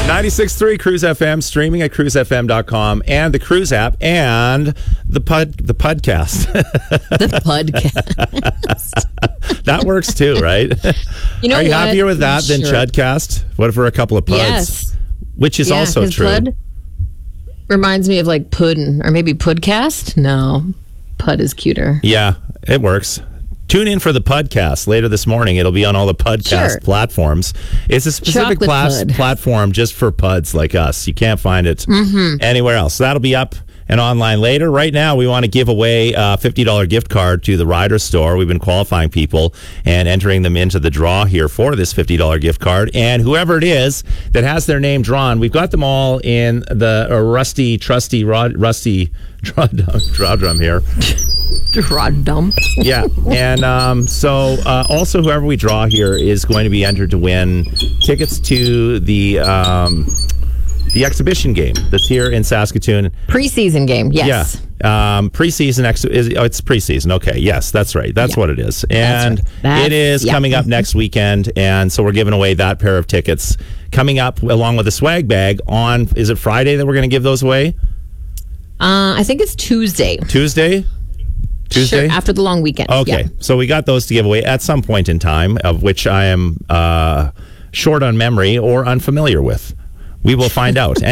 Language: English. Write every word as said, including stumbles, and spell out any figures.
ninety-six point three Cruise F M, streaming at cruise f m dot com, and the Cruise app, and the pod, the podcast. The podcast. That works too, right? You know Are you what? happier with that than Sure. Chudcast? What for a couple of puds? Yes. Which is Yeah, also 'cause true. Pud reminds me of like Puddin', or maybe Pudcast. No, Pud is cuter. Yeah, it works. Tune in for the podcast later this morning. It'll be on all the podcast Sure. platforms. It's a specific Chocolate plas- Pud. platform just for puds like us. You can't find it Mm-hmm. anywhere else. So that'll be up and online later. Right now, we want to give away a fifty dollars gift card to the Ryder store. We've been qualifying people and entering them into the draw here for this fifty dollars gift card. And whoever it is that has their name drawn, we've got them all in the uh, rusty, trusty, rod, rusty draw, draw drum here. Draw dump. Yeah, and um, so uh, also whoever we draw here is going to be entered to win tickets to the um, the exhibition game that's here in Saskatoon. Preseason game, yes. Yeah, um, preseason ex- is oh, it's preseason. Okay, yes, that's right. That's Yeah. what it is, and That's right. That's- it is yeah. coming up next weekend, and so we're giving away that pair of tickets coming up along with a swag bag on. Is it Friday that we're going to give those away? Uh, I think it's Tuesday. Tuesday. Tuesday Sure, after the long weekend. Okay, Yeah. so we got those to give away at some point in time, of which I am uh, short on memory or unfamiliar with. We will find out.